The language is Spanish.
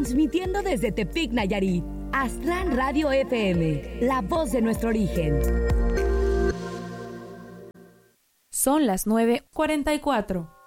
transmitiendo desde Tepic, Nayarit. Aztlán Radio FM, la voz de nuestro origen. Son las 9:44.